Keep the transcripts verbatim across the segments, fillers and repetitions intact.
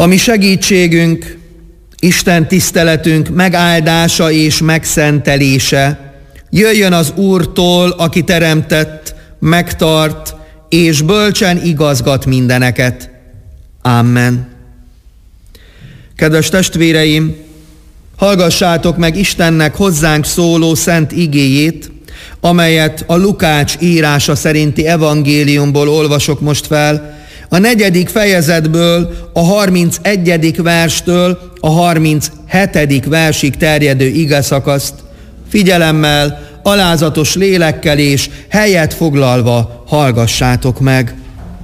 A mi segítségünk, Isten tiszteletünk megáldása és megszentelése jöjjön az Úrtól, aki teremtett, megtart és bölcsen igazgat mindeneket. Amen. Kedves testvéreim, hallgassátok meg Istennek hozzánk szóló szent igéjét, amelyet a Lukács írása szerinti evangéliumból olvasok most fel, a negyedik fejezetből a harmincegyedik verstől a harminchetedik versig terjedő igeszakaszt figyelemmel, alázatos lélekkel és helyet foglalva hallgassátok meg.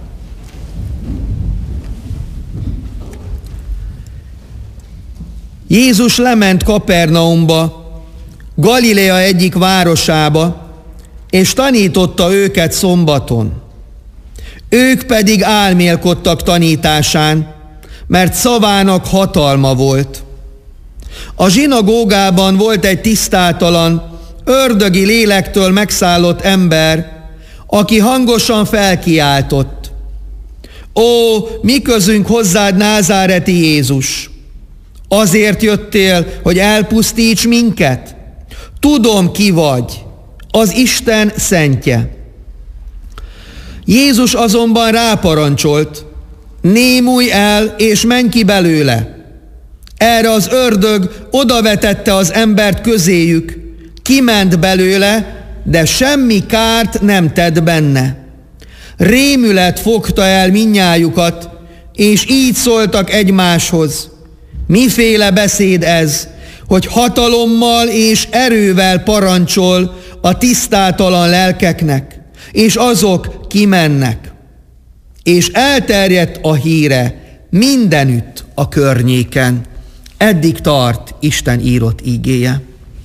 Jézus lement Kapernaumba, Galilea egyik városába, és tanította őket szombaton. Ők pedig álmélkodtak tanításán, mert szavának hatalma volt. A zsinagógában volt egy tisztátalan, ördögi lélektől megszállott ember, aki hangosan felkiáltott: Ó, mi közünk hozzád, názáreti Jézus? Azért jöttél, hogy elpusztíts minket? Tudom, ki vagy, az Isten szentje. Jézus azonban ráparancsolt: némulj el, és menj ki belőle. Erre az ördög odavetette az embert közéjük, kiment belőle, de semmi kárt nem tett benne. Rémület fogta el mindnyájukat, és így szóltak egymáshoz: miféle beszéd ez, hogy hatalommal és erővel parancsol a tisztátalan lelkeknek, és azok kimennek. És elterjedt a híre mindenütt a környéken. Eddig tart Isten írott ígéje.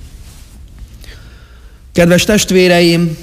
Kedves testvéreim,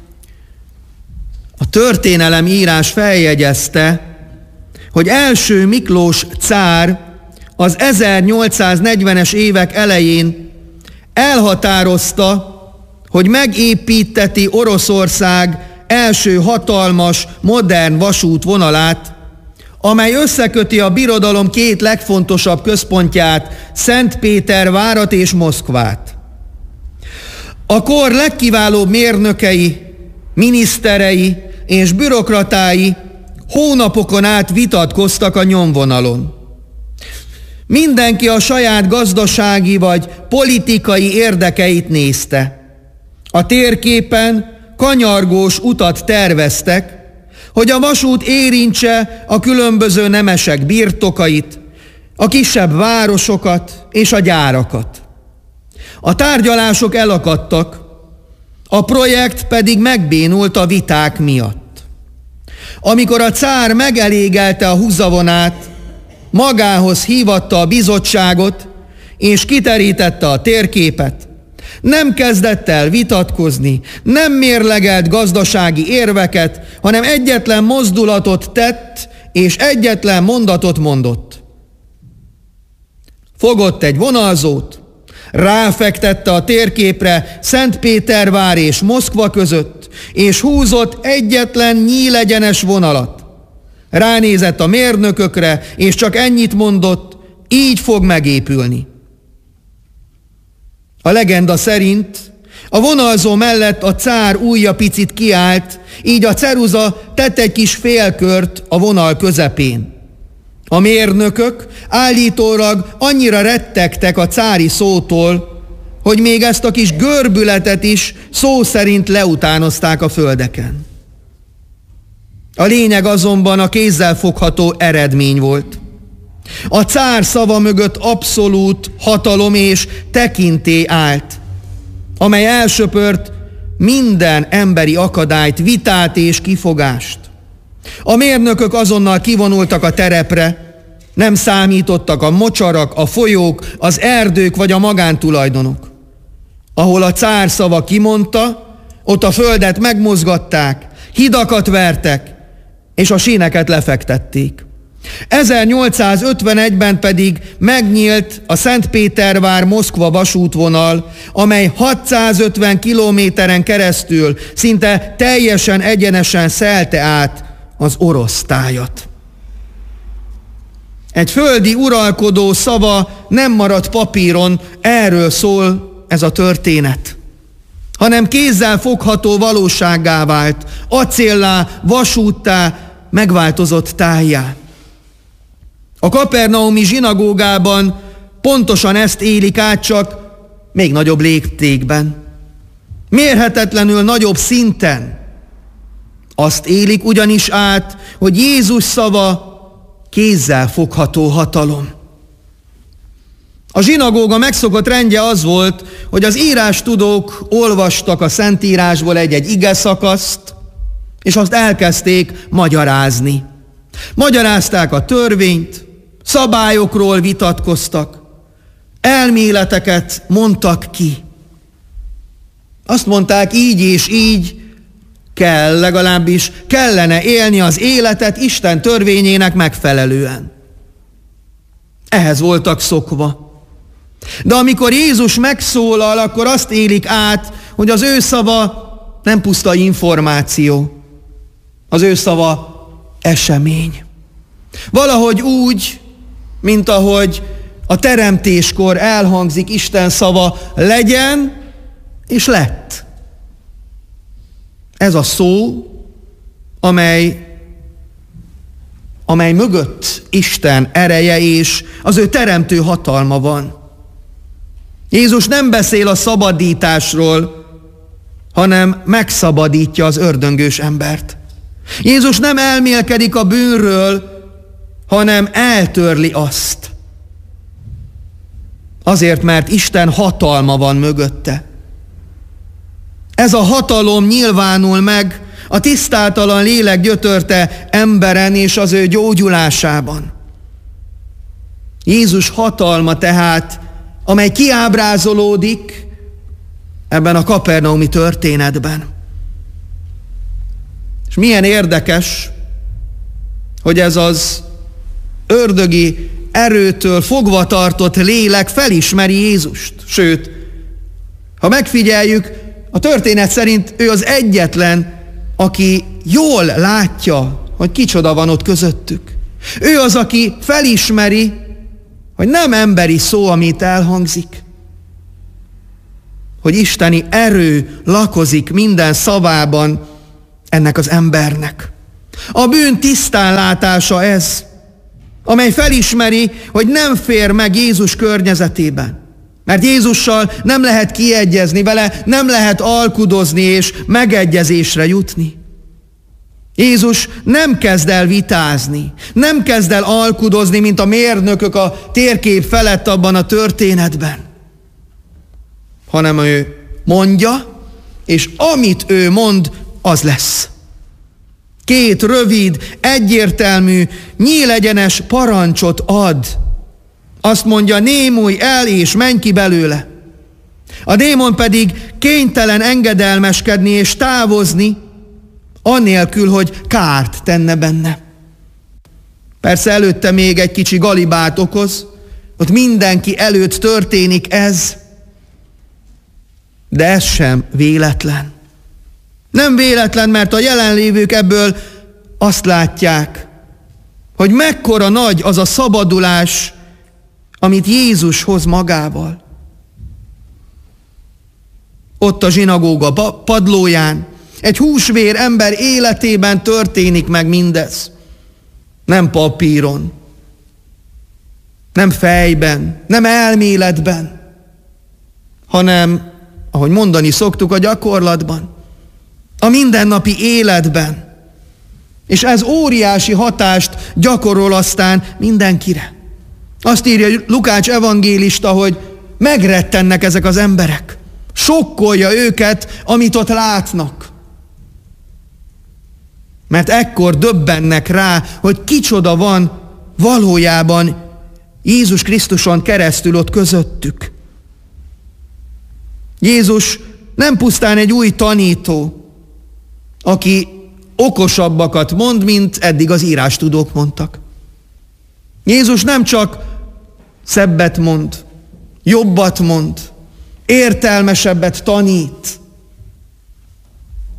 a történelem írás feljegyezte, hogy első Miklós cár az ezernyolcszáznegyvenes évek elején elhatározta, hogy megépíteti Oroszország első hatalmas, modern vasútvonalát, amely összeköti a birodalom két legfontosabb központját, Szentpétervárat és Moszkvát. A kor legkiválóbb mérnökei, miniszterei és bürokratái hónapokon át vitatkoztak a nyomvonalon. Mindenki a saját gazdasági vagy politikai érdekeit nézte. A térképen kanyargós utat terveztek, hogy a vasút érintse a különböző nemesek birtokait, a kisebb városokat és a gyárakat. A tárgyalások elakadtak, a projekt pedig megbénult a viták miatt. Amikor a cár megelégelte a húzavonát, magához hívatta a bizottságot, és kiterítette a térképet, nem kezdett el vitatkozni, nem mérlegelt gazdasági érveket, hanem egyetlen mozdulatot tett, és egyetlen mondatot mondott. Fogott egy vonalzót, ráfektette a térképre Szentpétervár és Moszkva között, és húzott egyetlen nyílegyenes vonalat. Ránézett a mérnökökre, és csak ennyit mondott: így fog megépülni. A legenda szerint a vonalzó mellett a cár ujja picit kiállt, így a ceruza tett egy kis félkört a vonal közepén. A mérnökök állítólag annyira rettegtek a cári szótól, hogy még ezt a kis görbületet is szó szerint leutánozták a földeken. A lényeg azonban a kézzelfogható eredmény volt. A cár szava mögött abszolút hatalom és tekintély állt, amely elsöpört minden emberi akadályt, vitát és kifogást. A mérnökök azonnal kivonultak a terepre, nem számítottak a mocsarak, a folyók, az erdők vagy a magántulajdonok. Ahol a cár szava kimondta, ott a földet megmozgatták, hidakat vertek, és a síneket lefektették. ezernyolcszázötvenegyben pedig megnyílt a Szentpétervár-Moszkva vasútvonal, amely hatszázötven kilométeren keresztül szinte teljesen egyenesen szelte át az orosz tájat. Egy földi uralkodó szava nem maradt papíron, erről szól ez a történet, hanem kézzel fogható valósággá vált, acéllá, vasúttá, megváltozott tájjá. A kapernaumi zsinagógában pontosan ezt élik át, csak még nagyobb léptékben, mérhetetlenül nagyobb szinten. Azt élik ugyanis át, hogy Jézus szava kézzel fogható hatalom. A zsinagóga megszokott rendje az volt, hogy az írástudók olvastak a Szentírásból egy-egy igeszakaszt, és azt elkezdték magyarázni. Magyarázták a törvényt, szabályokról vitatkoztak, elméleteket mondtak ki. Azt mondták, így és így kell, legalábbis kellene élni az életet Isten törvényének megfelelően. Ehhez voltak szokva. De amikor Jézus megszólal, akkor azt élik át, hogy az ő szava nem puszta információ. Az ő szava esemény. Valahogy úgy, mint ahogy a teremtéskor elhangzik Isten szava, legyen és lett. Ez a szó, amely, amely mögött Isten ereje és az ő teremtő hatalma van. Jézus nem beszél a szabadításról, hanem megszabadítja az ördöngős embert. Jézus nem elmélkedik a bűnről, hanem eltörli azt. Azért, mert Isten hatalma van mögötte. Ez a hatalom nyilvánul meg a tisztátalan lélek gyötörte emberen és az ő gyógyulásában. Jézus hatalma tehát, amely kiábrázolódik ebben a kapernaumi történetben. És milyen érdekes, hogy ez az ördögi erőtől fogva tartott lélek felismeri Jézust. Sőt, ha megfigyeljük, a történet szerint ő az egyetlen, aki jól látja, hogy kicsoda van ott közöttük. Ő az, aki felismeri, hogy nem emberi szó, amit elhangzik, hogy isteni erő lakozik minden szavában ennek az embernek. A bűn tisztánlátása ez, amely felismeri, hogy nem fér meg Jézus környezetében. Mert Jézussal nem lehet kiegyezni, vele nem lehet alkudozni és megegyezésre jutni. Jézus nem kezd el vitázni, nem kezd el alkudozni, mint a mérnökök a térkép felett abban a történetben, hanem ő mondja, és amit ő mond, az lesz. Két rövid, egyértelmű, nyílegyenes parancsot ad. Azt mondja, némulj el és menj ki belőle. A démon pedig kénytelen engedelmeskedni és távozni, annélkül, hogy kárt tenne benne. Persze előtte még egy kicsi galibát okoz, ott mindenki előtt történik ez, de ez sem véletlen. Nem véletlen, mert a jelenlévők ebből azt látják, hogy mekkora nagy az a szabadulás, amit Jézus hoz magával. Ott a zsinagóga padlóján, egy húsvér ember életében történik meg mindez. Nem papíron, nem fejben, nem elméletben, hanem, ahogy mondani szoktuk, a gyakorlatban, a mindennapi életben. És ez óriási hatást gyakorol aztán mindenkire. Azt írja Lukács evangélista, hogy megrettennek ezek az emberek. Sokkolja őket, amit ott látnak. Mert ekkor döbbennek rá, hogy kicsoda van valójában Jézus Krisztuson keresztül ott közöttük. Jézus nem pusztán egy új tanító, aki okosabbakat mond, mint eddig az írástudók mondtak. Jézus nem csak szebbet mond, jobbat mond, értelmesebbet tanít,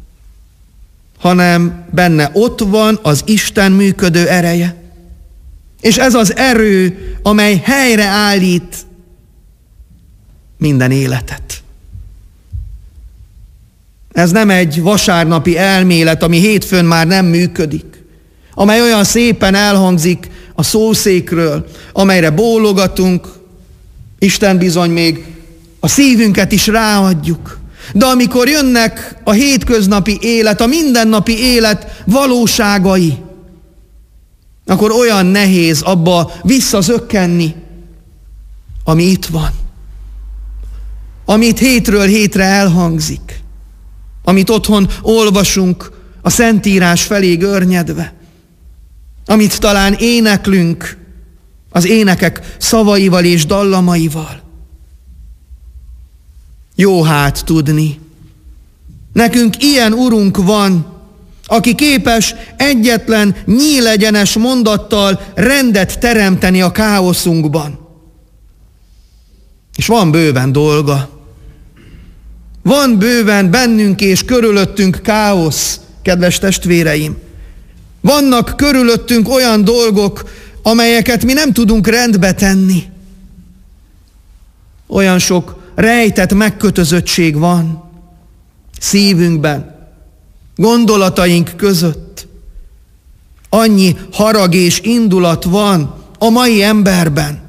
hanem benne ott van az Isten működő ereje. És ez az erő, amely helyreállít minden életet. Ez nem egy vasárnapi elmélet, ami hétfőn már nem működik, amely olyan szépen elhangzik a szószékről, amelyre bólogatunk, Isten bizony még a szívünket is ráadjuk. De amikor jönnek a hétköznapi élet, a mindennapi élet valóságai, akkor olyan nehéz abba visszazökkenni, ami itt van. Amit hétről hétre elhangzik, amit otthon olvasunk a Szentírás felé görnyedve, amit talán éneklünk az énekek szavaival és dallamaival. Jó hát tudni, nekünk ilyen Urunk van, aki képes egyetlen nyílegyenes mondattal rendet teremteni a káoszunkban. És van bőven dolga. Van bőven bennünk és körülöttünk káosz, kedves testvéreim. Vannak körülöttünk olyan dolgok, amelyeket mi nem tudunk rendbe tenni. Olyan sok rejtett megkötözöttség van szívünkben, gondolataink között. Annyi harag és indulat van a mai emberben.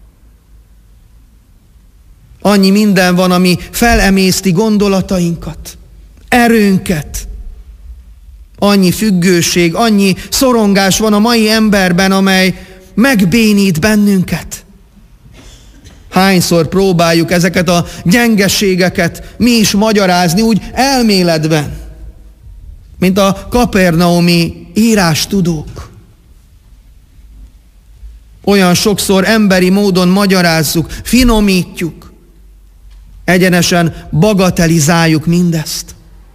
Annyi minden van, ami felemészti gondolatainkat, erőnket. Annyi függőség, annyi szorongás van a mai emberben, amely megbénít bennünket. Hányszor próbáljuk ezeket a gyengeségeket mi is magyarázni úgy elméletben, mint a kapernaumi írástudók. Olyan sokszor emberi módon magyarázzuk, finomítjuk, egyenesen bagatelizáljuk mindezt.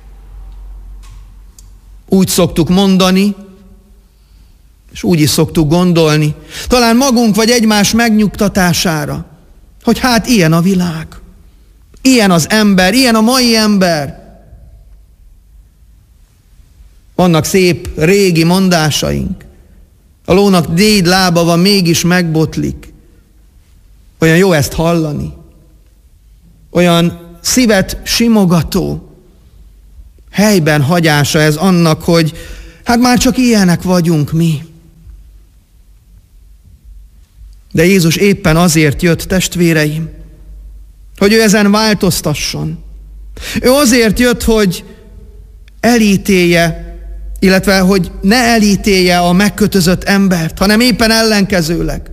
Úgy szoktuk mondani, és úgy is szoktuk gondolni, talán magunk vagy egymás megnyugtatására, hogy hát ilyen a világ, ilyen az ember, ilyen a mai ember. Vannak szép régi mondásaink. A lónak négy lába van, mégis megbotlik. Olyan jó ezt hallani. Olyan szívet simogató helyben hagyása ez annak, hogy hát már csak ilyenek vagyunk mi. De Jézus éppen azért jött, testvéreim, hogy ő ezen változtasson. Ő azért jött, hogy elítélje, illetve hogy ne elítélje a megkötözött embert, hanem éppen ellenkezőleg.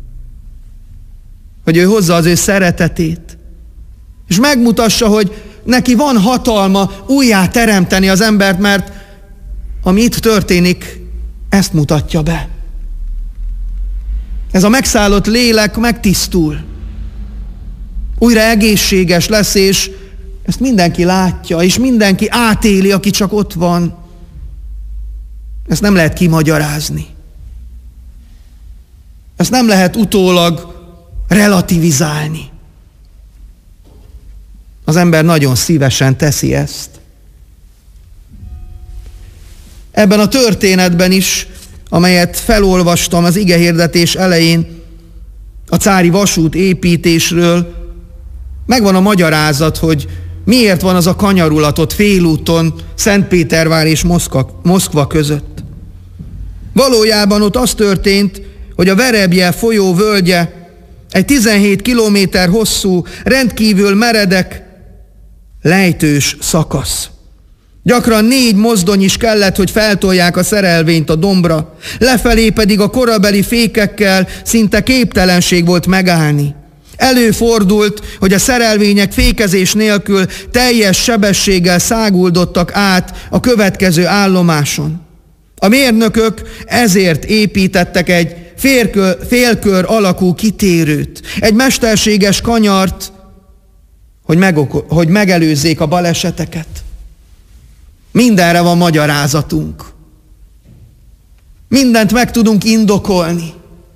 Hogy ő hozza az ő szeretetét, és megmutassa, hogy neki van hatalma újjá teremteni az embert, mert ami itt történik, ezt mutatja be. Ez a megszállott lélek megtisztul. Újra egészséges lesz, és ezt mindenki látja, és mindenki átéli, aki csak ott van. Ezt nem lehet kimagyarázni. Ezt nem lehet utólag relativizálni. Az ember nagyon szívesen teszi ezt. Ebben a történetben is, amelyet felolvastam az igehirdetés elején, a cári vasút építésről, megvan a magyarázat, hogy miért van az a kanyarulatot félúton Szentpétervár és Moszkva, Moszkva között. Valójában ott az történt, hogy a Verebje folyó völgye egy tizenhét kilométer hosszú, rendkívül meredek, lejtős szakasz. Gyakran négy mozdony is kellett, hogy feltolják a szerelvényt a dombra, lefelé pedig a korabeli fékekkel szinte képtelenség volt megállni. Előfordult, hogy a szerelvények fékezés nélkül teljes sebességgel száguldottak át a következő állomáson. A mérnökök ezért építettek egy félkör, félkör alakú kitérőt, egy mesterséges kanyart, hogy, megoko- hogy megelőzzék a baleseteket. Mindenre van magyarázatunk. Mindent meg tudunk indokolni.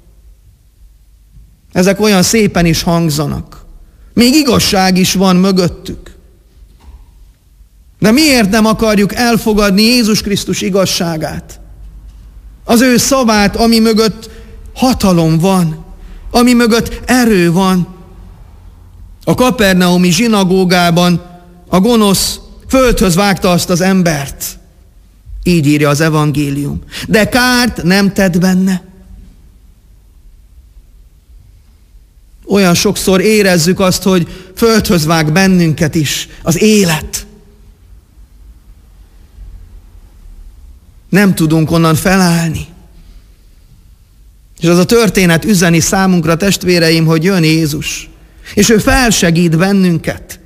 Ezek olyan szépen is hangzanak. Még igazság is van mögöttük. De miért nem akarjuk elfogadni Jézus Krisztus igazságát? Az ő szavát, ami mögött hatalom van, ami mögött erő van. A kapernaumi zsinagógában a gonosz földhöz vágta azt az embert. Így írja az evangélium. De kárt nem tett benne. Olyan sokszor érezzük azt, hogy földhöz vág bennünket is az élet. Nem tudunk onnan felállni. És az a történet üzeni számunkra, testvéreim, hogy jön Jézus, és ő felsegít bennünket.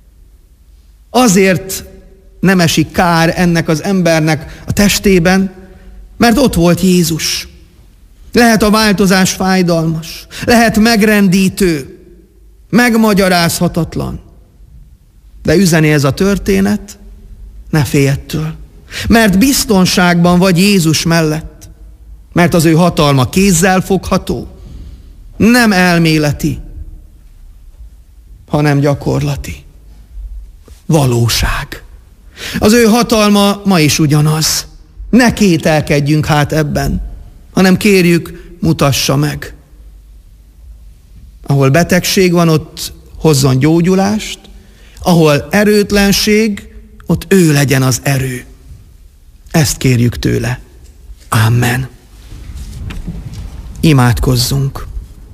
Azért nem esik kár ennek az embernek a testében, mert ott volt Jézus. Lehet a változás fájdalmas, lehet megrendítő, megmagyarázhatatlan. De üzeni ez a történet, ne félj ettől. Mert biztonságban vagy Jézus mellett. Mert az ő hatalma kézzel fogható, nem elméleti, hanem gyakorlati. Valóság. Az ő hatalma ma is ugyanaz. Ne kételkedjünk hát ebben, hanem kérjük, mutassa meg. Ahol betegség van, ott hozzon gyógyulást, ahol erőtlenség, ott ő legyen az erő. Ezt kérjük tőle. Amen. Imádkozzunk.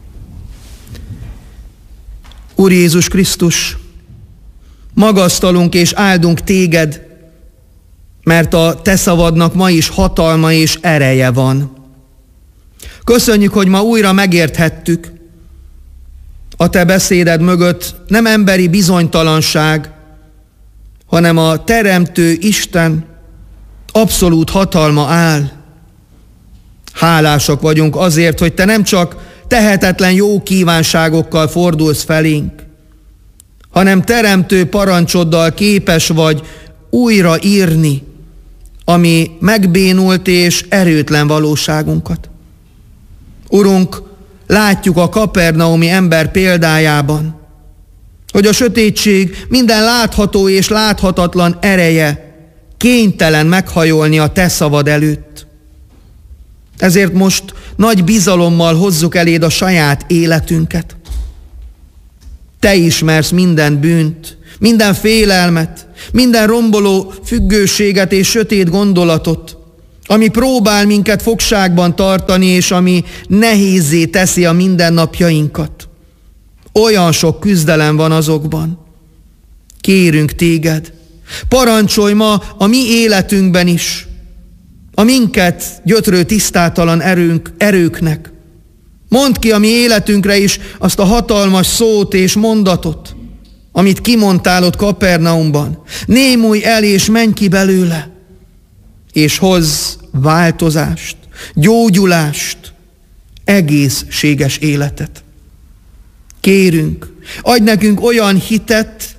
Úr Jézus Krisztus, magasztalunk és áldunk téged, mert a te szavadnak ma is hatalma és ereje van. Köszönjük, hogy ma újra megérthettük, a te beszéded mögött nem emberi bizonytalanság, hanem a teremtő Isten abszolút hatalma áll. Hálásak vagyunk azért, hogy te nem csak tehetetlen jó kívánságokkal fordulsz felénk, hanem teremtő parancsoddal képes vagy újra írni, ami megbénult és erőtlen valóságunkat. Urunk, látjuk a kapernaumi ember példájában, hogy a sötétség minden látható és láthatatlan ereje kénytelen meghajolni a te szavad előtt. Ezért most nagy bizalommal hozzuk eléd a saját életünket. Te ismersz minden bűnt, minden félelmet, minden romboló függőséget és sötét gondolatot, ami próbál minket fogságban tartani, és ami nehézzé teszi a mindennapjainkat. Olyan sok küzdelem van azokban. Kérünk téged, parancsolj ma a mi életünkben is, a minket gyötrő tisztátalan erőnk, erőknek. Mondd ki a mi életünkre is azt a hatalmas szót és mondatot, amit kimondtál ott Kapernaumban. Némulj el és menj ki belőle, és hozz változást, gyógyulást, egészséges életet. Kérünk, adj nekünk olyan hitet,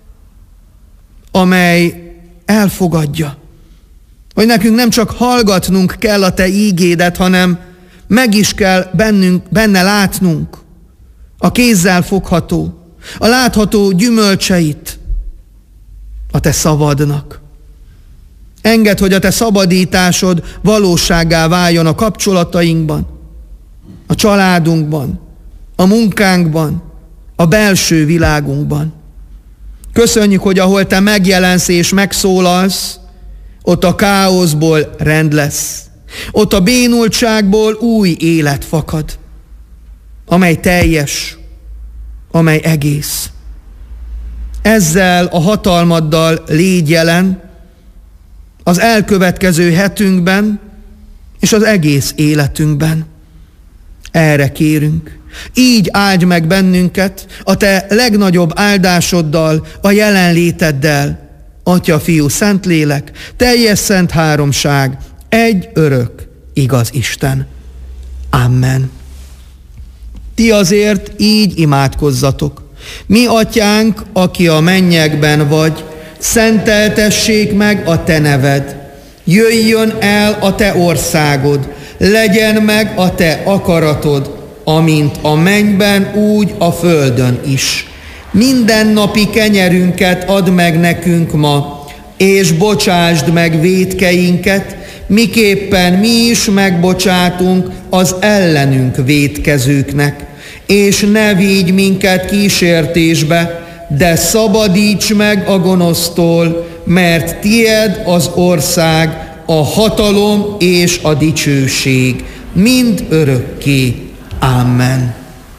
amely elfogadja, hogy nekünk nem csak hallgatnunk kell a te ígédet, hanem meg is kell bennünk, benne látnunk a kézzel fogható, a látható gyümölcseit a te szavadnak. Engedd, hogy a te szabadításod valósággá váljon a kapcsolatainkban, a családunkban, a munkánkban, a belső világunkban. Köszönjük, hogy ahol te megjelensz és megszólalsz, ott a káoszból rend lesz. Ott a bénultságból új élet fakad, amely teljes, amely egész. Ezzel a hatalmaddal légy jelen az elkövetkező hetünkben és az egész életünkben. Erre kérünk. Így áldj meg bennünket a te legnagyobb áldásoddal, a jelenléteddel, Atya, Fiú, Szentlélek, teljes szent háromság, egy örök, igaz Isten. Amen. Ti azért így imádkozzatok. Mi atyánk, aki a mennyekben vagy, szenteltessék meg a te neved. Jöjjön el a te országod, legyen meg a te akaratod, amint a mennyben, úgy a földön is. Mindennapi kenyerünket add meg nekünk ma, és bocsásd meg vétkeinket, miképpen mi is megbocsátunk az ellenünk vétkezőknek, és ne vigy minket kísértésbe, de szabadíts meg a gonosztól, mert tied az ország, a hatalom és a dicsőség, mind örökké. Amen.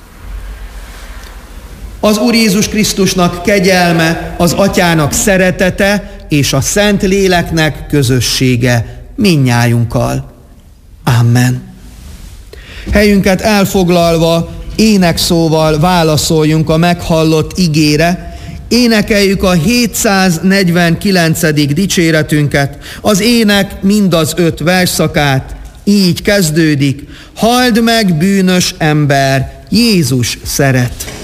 Az Úr Jézus Krisztusnak kegyelme, az Atyának szeretete és a Szent Léleknek közössége mindnyájunkkal. Amen. Helyünket elfoglalva énekszóval válaszoljunk a meghallott igére, énekeljük a hétszáznegyvenkilencedik dicséretünket, az ének mind az öt versszakát, így kezdődik: halld meg, bűnös ember, Jézus szeret.